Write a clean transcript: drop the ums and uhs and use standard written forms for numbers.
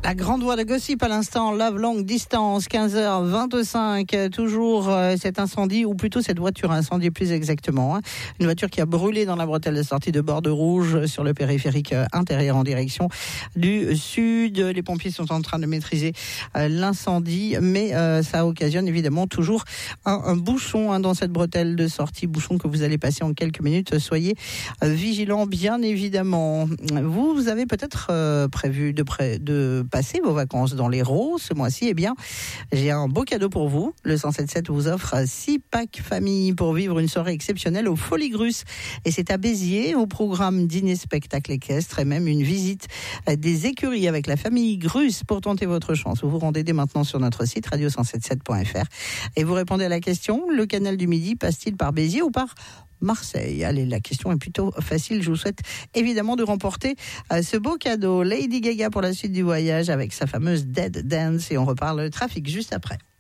La grande voix de Gossip à l'instant, Love Long Distance, 15h25, toujours cet incendie, ou plutôt cette voiture incendie plus exactement. Une voiture qui a brûlé dans la bretelle de sortie de Bordeaux-Rouge sur le périphérique intérieur en direction du sud. Les pompiers sont en train de maîtriser l'incendie, mais ça occasionne évidemment toujours un bouchon dans cette bretelle de sortie, bouchon que vous allez passer en quelques minutes. Soyez vigilants, bien évidemment. Vous avez peut-être prévu de passer vos vacances dans l'Hérault ce mois-ci. Eh bien, j'ai un beau cadeau pour vous. Le 107.7 vous offre 6 packs famille pour vivre une soirée exceptionnelle au Folies Grus. Et c'est à Béziers, au programme dîner spectacle équestre et même une visite des écuries avec la famille Grus pour tenter votre chance. Vous vous rendez dès maintenant sur notre site radio177.fr et vous répondez à la question: le canal du Midi passe-t-il par Béziers ou par Marseille? Allez, la question est plutôt facile. Je vous souhaite évidemment de remporter ce beau cadeau. Lady Gaga pour la suite du voyage avec sa fameuse Dead Dance, et on reparle trafic juste après.